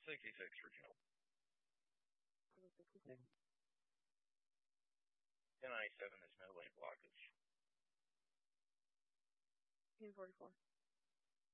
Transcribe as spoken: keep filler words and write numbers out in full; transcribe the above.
sixty-six for Joe. ten ninety-seven is middle lane blockage. fifteen forty-four.